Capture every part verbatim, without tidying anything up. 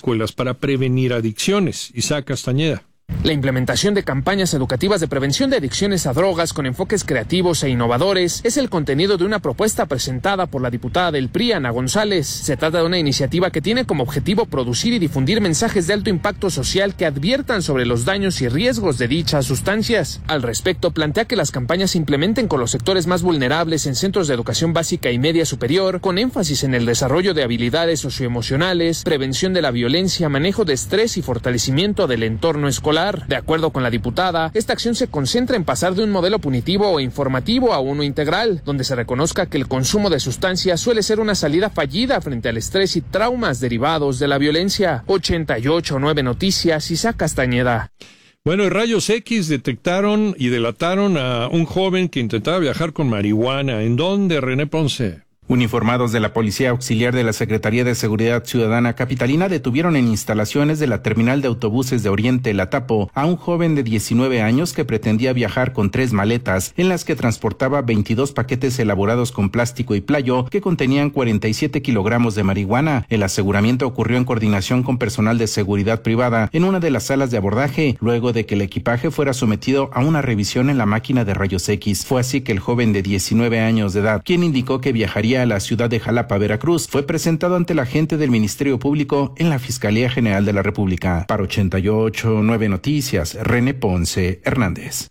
escuelas para prevenir adicciones. Isaac Castañeda. La implementación de campañas educativas de prevención de adicciones a drogas con enfoques creativos e innovadores es el contenido de una propuesta presentada por la diputada del P R I, Ana González. Se trata de una iniciativa que tiene como objetivo producir y difundir mensajes de alto impacto social que adviertan sobre los daños y riesgos de dichas sustancias. Al respecto, plantea que las campañas se implementen con los sectores más vulnerables en centros de educación básica y media superior, con énfasis en el desarrollo de habilidades socioemocionales, prevención de la violencia, manejo de estrés y fortalecimiento del entorno escolar. De acuerdo con la diputada, esta acción se concentra en pasar de un modelo punitivo o informativo a uno integral, donde se reconozca que el consumo de sustancias suele ser una salida fallida frente al estrés y traumas derivados de la violencia. ochenta y ocho punto nueve Noticias, Isaac Castañeda. Bueno, rayos X detectaron y delataron a un joven que intentaba viajar con marihuana. ¿En dónde, René Ponce? Uniformados de la Policía Auxiliar de la Secretaría de Seguridad Ciudadana Capitalina detuvieron en instalaciones de la terminal de autobuses de Oriente La Tapo a un joven de diecinueve años que pretendía viajar con tres maletas en las que transportaba veintidós paquetes elaborados con plástico y playo que contenían cuarenta y siete kilogramos de marihuana. El aseguramiento ocurrió en coordinación con personal de seguridad privada en una de las salas de abordaje, luego de que el equipaje fuera sometido a una revisión en la máquina de rayos X. Fue así que el joven de diecinueve años de edad, quien indicó que viajaría a la ciudad de Jalapa, Veracruz, fue presentado ante la agente del Ministerio Público en la Fiscalía General de la República. Para ochenta y ocho punto nueve Noticias, René Ponce Hernández.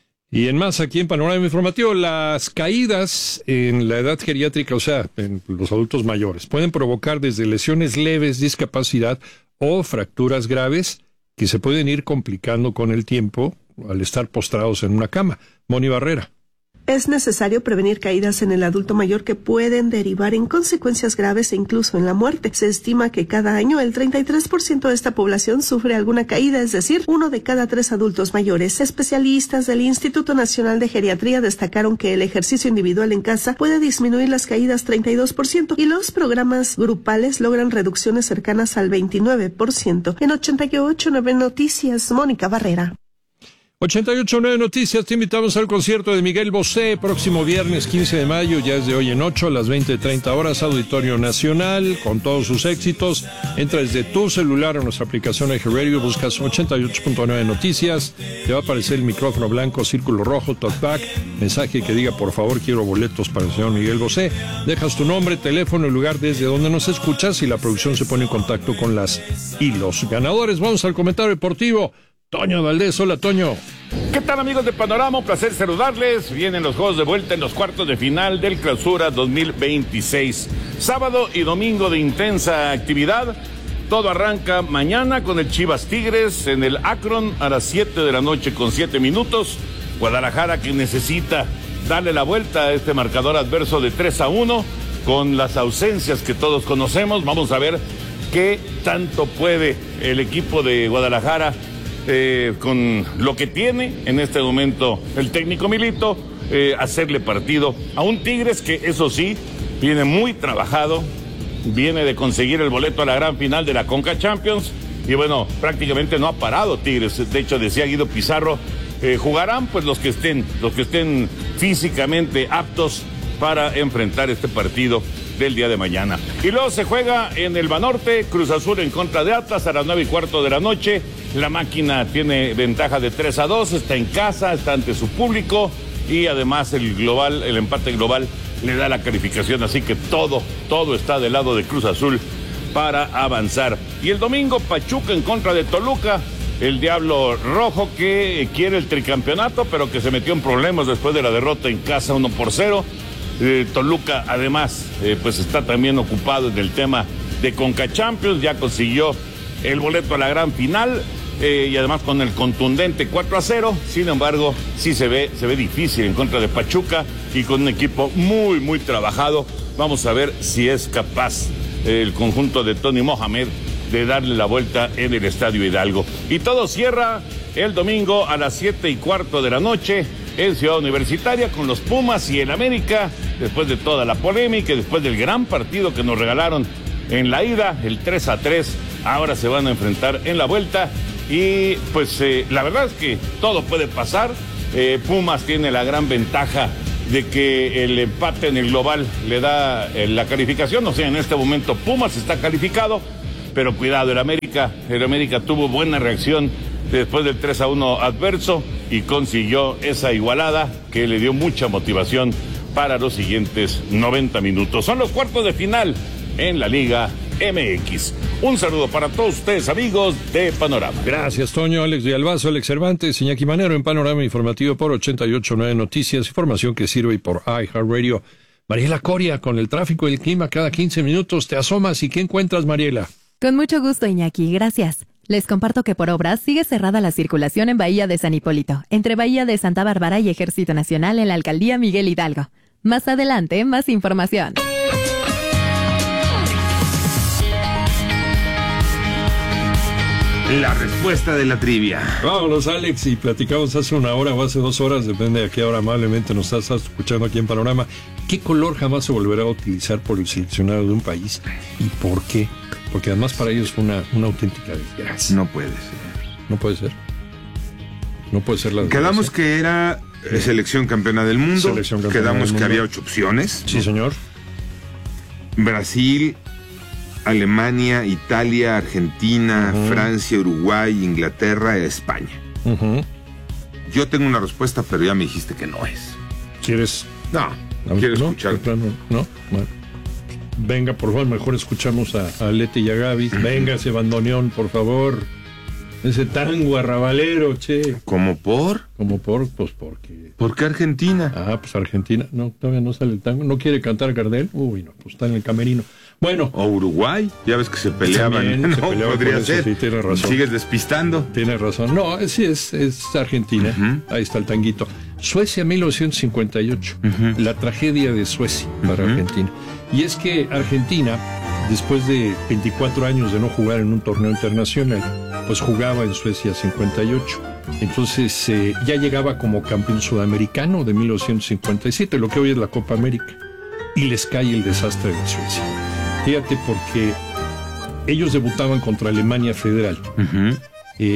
Y en más, aquí en Panorama Informativo, las caídas en la edad geriátrica, o sea, en los adultos mayores, pueden provocar desde lesiones leves, discapacidad o fracturas graves que se pueden ir complicando con el tiempo al estar postrados en una cama. Moni Barrera. Es necesario prevenir caídas en el adulto mayor que pueden derivar en consecuencias graves e incluso en la muerte. Se estima que cada año el treinta y tres por ciento de esta población sufre alguna caída, es decir, uno de cada tres adultos mayores. Especialistas del Instituto Nacional de Geriatría destacaron que el ejercicio individual en casa puede disminuir las caídas treinta y dos por ciento y los programas grupales logran reducciones cercanas al veintinueve por ciento. En ochenta y ocho punto nueve Noticias, Mónica Barrera. ochenta y ocho punto nueve Noticias, te invitamos al concierto de Miguel Bosé, próximo viernes quince de mayo, ya es de hoy en ocho, a las veinte treinta horas, Auditorio Nacional, con todos sus éxitos. Entra desde tu celular a nuestra aplicación Eje Radio, buscas ochenta y ocho punto nueve Noticias, te va a aparecer el micrófono blanco, círculo rojo, talkback, mensaje que diga, por favor, quiero boletos para el señor Miguel Bosé. Dejas tu nombre, teléfono, el lugar desde donde nos escuchas y la producción se pone en contacto con las y los ganadores. Vamos al comentario deportivo. Toño Valdés, hola Toño. ¿Qué tal, amigos de Panorama? Un placer saludarles. Vienen los juegos de vuelta en los cuartos de final del Clausura dos mil veintiséis. Sábado y domingo de intensa actividad. Todo arranca mañana con el Chivas Tigres en el Akron a las siete de la noche con siete minutos. Guadalajara, que necesita darle la vuelta a este marcador adverso de tres a uno con las ausencias que todos conocemos. Vamos a ver qué tanto puede el equipo de Guadalajara Eh, con lo que tiene en este momento el técnico Milito, eh, hacerle partido a un Tigres que, eso sí, viene muy trabajado, viene de conseguir el boleto a la gran final de la Conca Champions y bueno, prácticamente no ha parado Tigres. De hecho, decía Guido Pizarro, eh, jugarán pues los que estén, los que estén físicamente aptos para enfrentar este partido del día de mañana. Y luego se juega en el Banorte, Cruz Azul en contra de Atlas a las nueve y cuarto de la noche. La máquina tiene ventaja de tres a dos, está en casa, está ante su público y además el global, el empate global le da la calificación, así que todo, todo está del lado de Cruz Azul para avanzar. Y el domingo, Pachuca en contra de Toluca, el Diablo Rojo que quiere el tricampeonato, pero que se metió en problemas después de la derrota en casa uno por cero. Eh, Toluca además eh, pues está también ocupado en el tema de Conca Champions, ya consiguió el boleto a la gran final eh, y además con el contundente cuatro a cero. Sin embargo, sí se ve, se ve difícil en contra de Pachuca y con un equipo muy muy trabajado. Vamos a ver si es capaz eh, el conjunto de Tony Mohamed de darle la vuelta en el Estadio Hidalgo. Y todo cierra el domingo a las siete y cuarto de la noche en Ciudad Universitaria con los Pumas y el América, después de toda la polémica, después del gran partido que nos regalaron en la ida, el tres a tres, ahora se van a enfrentar en la vuelta y pues eh, la verdad es que todo puede pasar. eh, Pumas tiene la gran ventaja de que el empate en el global le da eh, la calificación, o sea, en este momento Pumas está calificado, pero cuidado, el América, el América tuvo buena reacción después del tres a uno adverso y consiguió esa igualada que le dio mucha motivación para los siguientes noventa minutos. Son los cuartos de final en la Liga M X. Un saludo para todos ustedes, amigos de Panorama. Gracias, Toño, Alex de Albazo, Alex Cervantes, Iñaki Manero en Panorama Informativo por ochenta y ocho punto nueve Noticias, información que sirve por iHeartRadio. Mariela Coria, con el tráfico y el clima cada quince minutos, te asomas y ¿qué encuentras, Mariela? Con mucho gusto, Iñaki, gracias. Les comparto que por obras sigue cerrada la circulación en Bahía de San Hipólito, entre Bahía de Santa Bárbara y Ejército Nacional en la Alcaldía Miguel Hidalgo. Más adelante, más información. La respuesta de la trivia. Vámonos, Alex, y platicamos hace una hora o hace dos horas, depende de a qué hora amablemente nos estás escuchando aquí en Panorama. ¿Qué color jamás se volverá a utilizar por el seleccionado de un país y por qué? Porque además para ellos fue una, una auténtica desgracia. No puede ser. No puede ser. No puede ser la desgracia. Quedamos que era eh, selección campeona del mundo. Selección campeona Quedamos del que mundo. había ocho opciones. Sí, señor. Brasil, Alemania, Italia, Argentina, uh-huh. Francia, Uruguay, Inglaterra e España. Uh-huh. Yo tengo una respuesta, pero ya me dijiste que no es. ¿Quieres? No, quiero ¿No? escuchar. ¿No? ¿No? Bueno. Venga, por favor, mejor escuchamos a, a Leti y a Gaby. Uh-huh. Venga ese bandoneón, por favor. Ese tango arrabalero, che. ¿Cómo por? ¿Cómo por? Pues porque... ¿Por qué Argentina? Ah, pues Argentina. No, todavía no sale el tango. ¿No quiere cantar Gardel? Uy, no, pues está en el camerino. Bueno. O Uruguay, ya ves que se peleaban. También, no, se peleaban podría por eso, ser. sí, tiene razón. Sigues despistando. Tiene razón. No, sí, es, es Argentina. Uh-huh. Ahí está el tanguito. Suecia, mil novecientos cincuenta y ocho. Uh-huh. La tragedia de Suecia para uh-huh. Argentina. Y es que Argentina, después de veinticuatro años de no jugar en un torneo internacional, pues jugaba en Suecia cincuenta y ocho. Entonces eh, ya llegaba como campeón sudamericano de mil novecientos cincuenta y siete, lo que hoy es la Copa América. Y les cae el desastre de Suecia. Fíjate, porque ellos debutaban contra Alemania Federal. Uh-huh. Eh,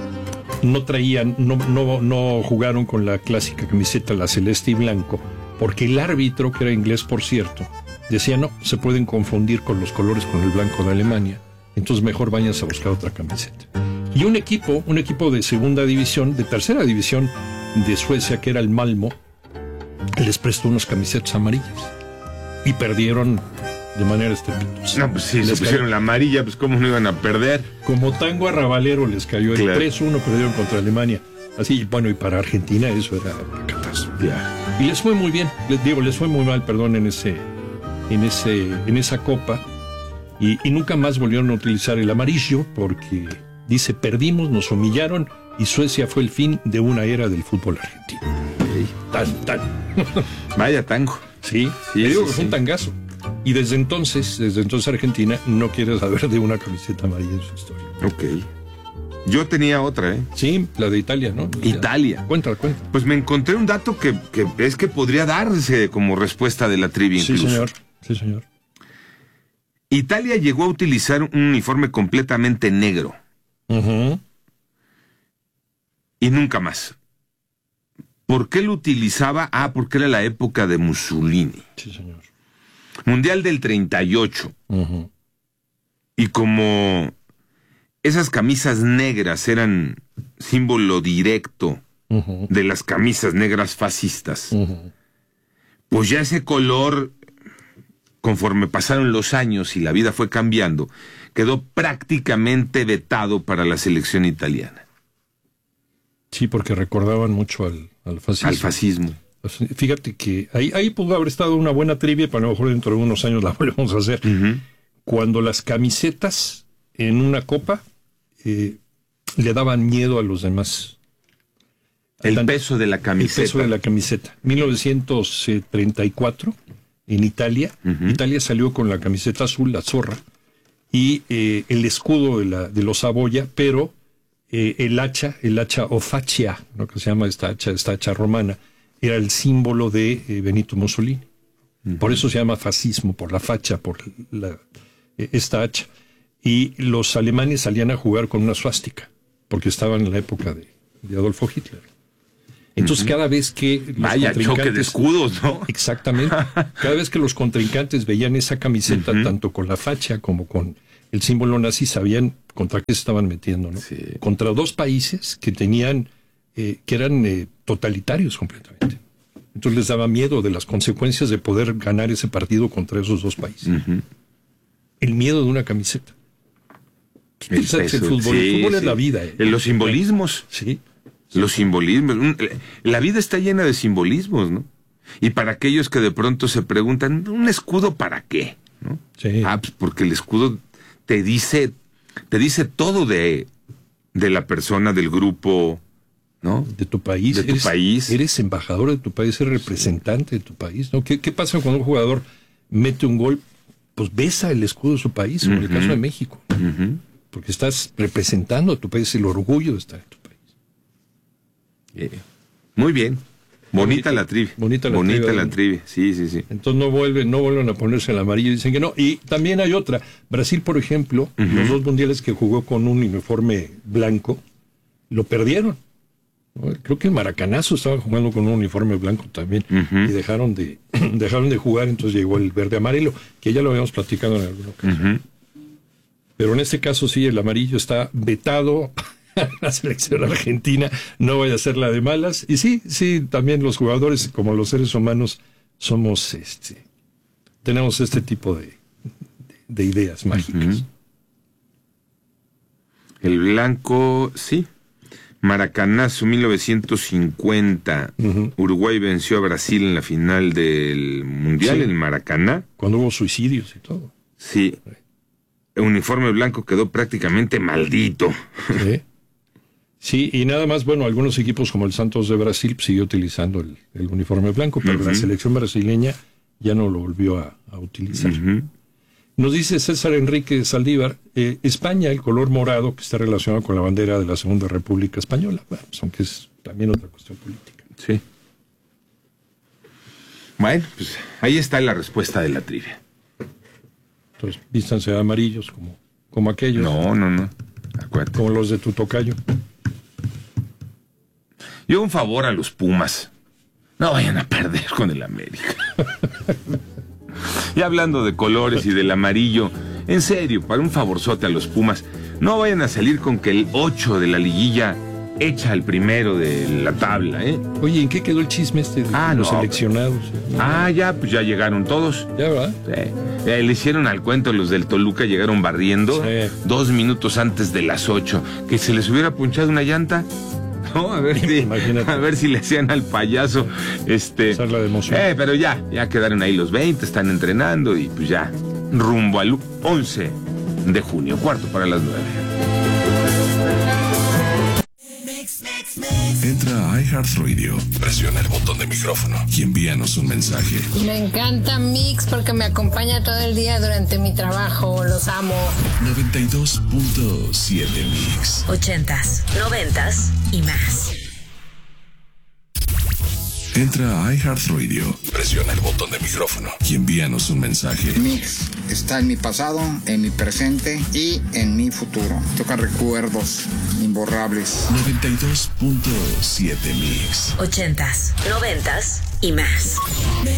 no traían, no, no, no jugaron con la clásica camiseta, la celeste y blanco, porque el árbitro, que era inglés por cierto, decía no, se pueden confundir con los colores con el blanco de Alemania, entonces mejor váyanse a buscar otra camiseta. Y un equipo, un equipo de segunda división, de tercera división de Suecia, que era el Malmo, les prestó unas camisetas amarillas y perdieron de manera estrepitosa. No, pues sí, les se pusieron cayó la amarilla, pues cómo no iban a perder. Como tango arrabalero les cayó el claro. tres uno, perdieron contra Alemania. Así, bueno, y para Argentina eso era una catástrofe. Yeah. Y les fue muy bien, les digo, les fue muy mal, perdón, en ese, en ese, en esa copa. Y, y nunca más volvieron a utilizar el amarillo porque, dice, perdimos, nos humillaron y Suecia fue el fin de una era del fútbol argentino. Okay. Tan, tan. Vaya tango. Sí, sí, te digo sí, que fue sí. un tangazo. Y desde entonces, desde entonces Argentina no quiere saber de una camiseta amarilla en su historia. Ok. Yo tenía otra, ¿eh? Sí, la de Italia, ¿no? Italia. Cuéntala, cuéntala. Pues me encontré un dato que, que es que podría darse como respuesta de la trivia incluso. Sí, señor. Sí, señor. Italia llegó a utilizar un uniforme completamente negro. Uh-huh. Y nunca más. ¿Por qué lo utilizaba? Ah, porque era la época de Mussolini. Sí, señor. Mundial del treinta y ocho. Uh-huh. Y como esas camisas negras eran símbolo directo uh-huh. de las camisas negras fascistas, uh-huh. pues ya ese color, conforme pasaron los años y la vida fue cambiando, quedó prácticamente vetado para la selección italiana. Sí, porque recordaban mucho al, al fascismo. Al fascismo. Fíjate que ahí, ahí pudo haber estado una buena trivia, para a lo mejor dentro de unos años la volvemos a hacer. Uh-huh. Cuando las camisetas en una copa eh, le daban miedo a los demás. El Tan, peso de la camiseta. El peso de la camiseta. mil novecientos treinta y cuatro, en Italia, uh-huh. Italia salió con la camiseta azul, la zorra, y eh, el escudo de, la, de los Saboya, pero eh, el hacha, el hacha o faccia, ¿no? Que se llama esta hacha, esta hacha romana, era el símbolo de eh, Benito Mussolini. Uh-huh. Por eso se llama fascismo, por la facha, por la, eh, esta hacha. Y los alemanes salían a jugar con una suástica, porque estaban en la época de, de Adolfo Hitler. Entonces, uh-huh. cada vez que los Vaya contrincantes... choque de escudos, ¿no? Exactamente. Cada vez que los contrincantes veían esa camiseta, uh-huh. tanto con la facha como con el símbolo nazi, sabían contra qué se estaban metiendo, ¿no? Sí. Contra dos países que tenían, eh, que eran eh, totalitarios completamente. Entonces les daba miedo de las consecuencias de poder ganar ese partido contra esos dos países. Uh-huh. El miedo de una camiseta. El, el, el fútbol, sí, el fútbol sí. es la vida. ¿eh? Los simbolismos. Sí. Los simbolismos. La vida está llena de simbolismos, ¿no? Y para aquellos que de pronto se preguntan, ¿un escudo para qué? ¿No? Sí. Ah, pues porque el escudo te dice, te dice todo de, de la persona, del grupo, ¿no? De tu país. De tu eres, país. Eres embajador de tu país, eres representante sí. de tu país, ¿no? ¿Qué, ¿Qué pasa cuando un jugador mete un gol? Pues besa el escudo de su país, como uh-huh. en el caso de México. Uh-huh. Porque estás representando a tu país, el orgullo de estar en tu país. Eh, muy bien. Bonita, bonita la trivia. Bonita la bonita trivia. la trivia, sí, sí, sí. Entonces no vuelven, no vuelven a ponerse el amarillo, dicen que no. Y también hay otra. Brasil, por ejemplo, uh-huh. los dos mundiales que jugó con un uniforme blanco, lo perdieron. Creo que en Maracanazo estaban jugando con un uniforme blanco también. Uh-huh. Y dejaron de, dejaron de jugar, entonces llegó el verde amarelo, que ya lo habíamos platicado en alguna ocasión. Uh-huh. Pero en este caso sí, el amarillo está vetado. La selección argentina no vaya a ser la de malas. Y sí, sí, también los jugadores, como los seres humanos, somos, este, tenemos este tipo de, de, de ideas mágicas. Uh-huh. El blanco, sí. Maracanazo, mil novecientos cincuenta. Uh-huh. Uruguay venció a Brasil en la final del Mundial, sí. en Maracaná. Cuando hubo suicidios y todo. Sí. El uniforme blanco quedó prácticamente maldito. Sí. Sí, y nada más, bueno, algunos equipos como el Santos de Brasil siguió utilizando el, el uniforme blanco, pero uh-huh. la selección brasileña ya no lo volvió a, a utilizar. Uh-huh. Nos dice César Enrique Saldívar, eh, España, el color morado que está relacionado con la bandera de la Segunda República Española, bueno, pues aunque es también otra cuestión política. Sí. Bueno, pues ahí está la respuesta de la trivia. Entonces, vístanse de amarillos como, como aquellos. No, no, no. Acuérdate. Como los de tu tocayo. Yo un favor a los Pumas. No vayan a perder con el América. Y hablando de colores y del amarillo, en serio, para un favorzote a los Pumas, no vayan a salir con que el ocho de la liguilla echa al primero de la tabla, ¿eh? Oye, ¿en qué quedó el chisme este de ah, los no, seleccionados? Pero... Ah, ya, pues ya llegaron todos. Ya, ¿verdad? Sí. Eh, le hicieron al cuento, los del Toluca llegaron barriendo sí. dos minutos antes de las ocho. Que se les hubiera punchado una llanta. No, a ver si, a ver si le hacían al payaso, este, la de emoción. Eh, pero ya, ya quedaron ahí los veinte, están entrenando y pues ya, rumbo al once de junio, cuarto para las nueve. Entra a iHeartRadio, presiona el botón de micrófono y envíanos un mensaje. Me encanta Mix porque me acompaña todo el día durante mi trabajo, los amo. noventa y dos punto siete Mix. Ochentas, noventas y más. Entra a iHeartRadio, presiona el botón de micrófono y envíanos un mensaje. Mix está en mi pasado, en mi presente y en mi futuro. Toca recuerdos imborrables. noventa y dos punto siete Mix. Ochentas, noventas y más.